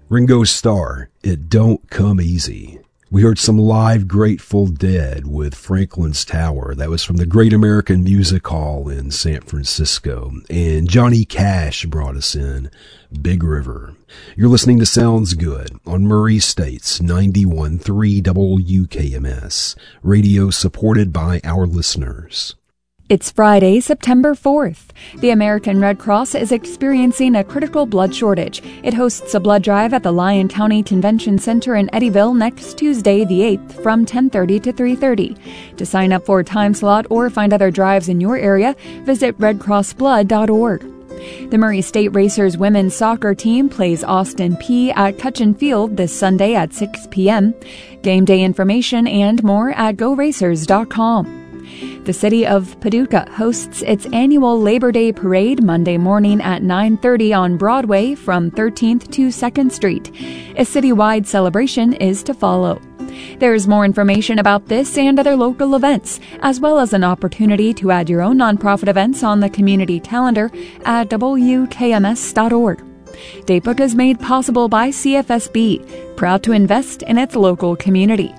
Ringo Starr, It Don't Come Easy. We heard some live Grateful Dead with Franklin's Tower. That was from the Great American Music Hall in San Francisco. And Johnny Cash brought us in Big River. You're listening to Sounds Good on Murray State's 91.3 WKMS, radio supported by our listeners. It's Friday, September 4th. The American Red Cross is experiencing a critical blood shortage. It hosts a blood drive at the Lyon County Convention Center in Eddyville next Tuesday, the 8th, from 10:30 to 3:30. To sign up for a time slot or find other drives in your area, visit redcrossblood.org. The Murray State Racers women's soccer team plays Austin Peay at Cutchin Field this Sunday at 6 p.m. Game day information and more at goracers.com. The city of Paducah hosts its annual Labor Day Parade Monday morning at 9:30 on Broadway from 13th to 2nd Street. A citywide celebration is to follow. There's more information about this and other local events, as well as an opportunity to add your own nonprofit events on the community calendar at WKMS.org. Datebook is made possible by CFSB, proud to invest in its local community.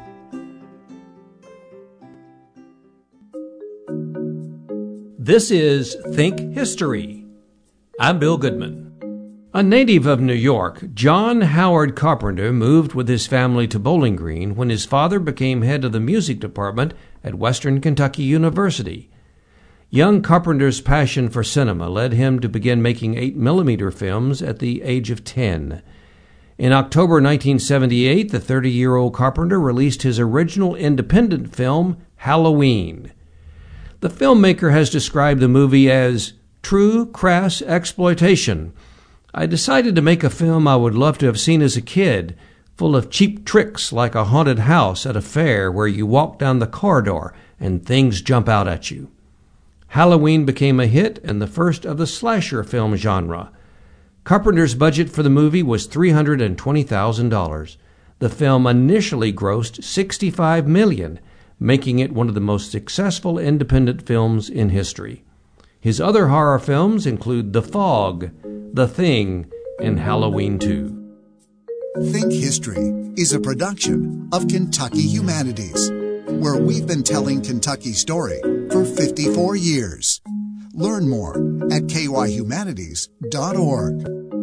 This is Think History. I'm Bill Goodman. A native of New York, John Howard Carpenter moved with his family to Bowling Green when his father became head of the music department at Western Kentucky University. Young Carpenter's passion for cinema led him to begin making 8mm films at the age of 10. In October 1978, the 30-year-old Carpenter released his original independent film, Halloween. The filmmaker has described the movie as true, crass exploitation. I decided to make a film I would love to have seen as a kid, full of cheap tricks like a haunted house at a fair where you walk down the corridor and things jump out at you. Halloween became a hit and the first of the slasher film genre. Carpenter's budget for the movie was $320,000. The film initially grossed $65 million, making it one of the most successful independent films in history. His other horror films include The Fog, The Thing, and Halloween 2. Think History is a production of Kentucky Humanities, where we've been telling Kentucky's story for 54 years. Learn more at kyhumanities.org.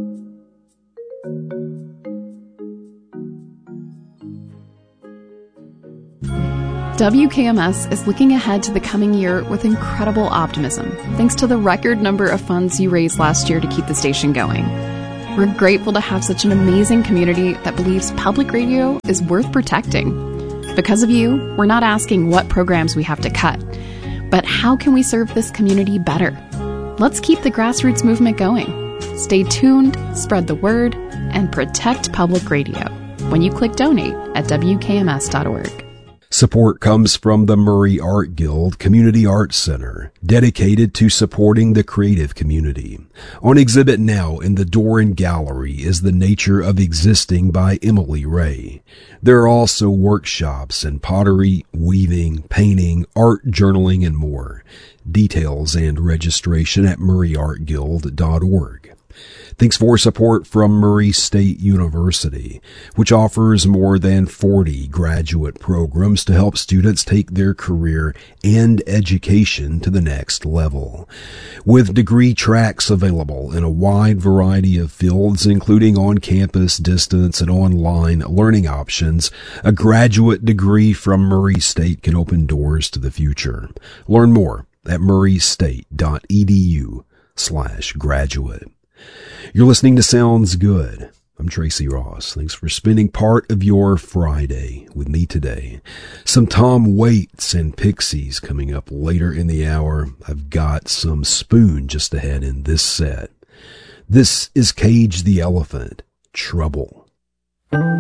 WKMS is looking ahead to the coming year with incredible optimism, thanks to the record number of funds you raised last year to keep the station going. We're grateful to have such an amazing community that believes public radio is worth protecting. Because of you, we're not asking what programs we have to cut, but how can we serve this community better? Let's keep the grassroots movement going. Stay tuned, spread the word, and protect public radio when you click donate at WKMS.org. Support comes from the Murray Art Guild Community Arts Center, dedicated to supporting the creative community. On exhibit now in the Doran Gallery is The Nature of Existing by Emily Ray. There are also workshops in pottery, weaving, painting, art journaling, and more. Details and registration at murrayartguild.org. Thanks for support from Murray State University, which offers more than 40 graduate programs to help students take their career and education to the next level. With degree tracks available in a wide variety of fields, including on-campus, distance, and online learning options, a graduate degree from Murray State can open doors to the future. Learn more at murraystate.edu/graduate. You're listening to Sounds Good. I'm Tracy Ross. Thanks for spending part of your Friday with me today. Some Tom Waits and Pixies coming up later in the hour. I've got some Spoon just ahead in this set. This is Cage the Elephant, Trouble.